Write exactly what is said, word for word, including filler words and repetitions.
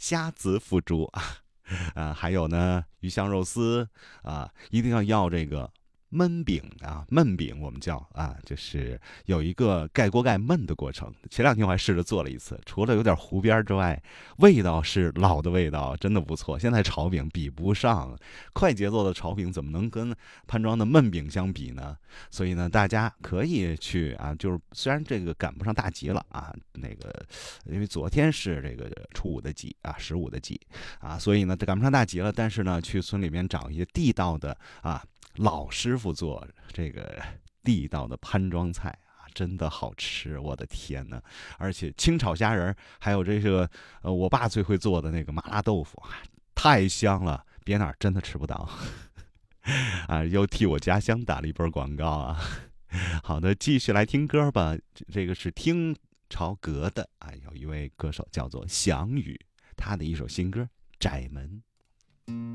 虾子腐竹啊，啊，还有呢鱼香肉丝啊，一定要要这个。焖饼啊，焖饼我们叫啊，就是有一个盖锅盖焖的过程。前两天我还试着做了一次，除了有点糊边之外，味道是老的味道，真的不错。现在炒饼比不上，快节奏的炒饼怎么能跟潘庄的焖饼相比呢？所以呢，大家可以去啊，就是虽然这个赶不上大集了啊，那个因为昨天是这个初五的集啊，十五的集啊，所以呢赶不上大集了，但是呢，去村里面找一些地道的啊。老师傅做这个地道的潘庄菜啊，真的好吃，我的天呐！而且清炒虾仁，还有这个呃，我爸最会做的那个麻辣豆腐，太香了，别哪儿真的吃不到啊！又替我家乡打了一波广告啊！好的，继续来听歌吧，这个是听潮阁的啊，有一位歌手叫做翔宇，他的一首新歌《窄门》。